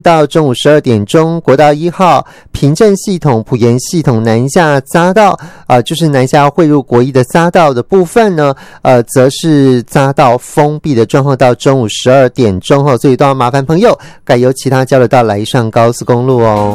到中午12点钟，国道1号平镇系统、埔盐系统南下匝道，就是南下汇入国一的匝道的部分呢，则是匝道封闭的状况到中午12点钟所以都要麻烦朋友改由其他交流道来上高速公路哦。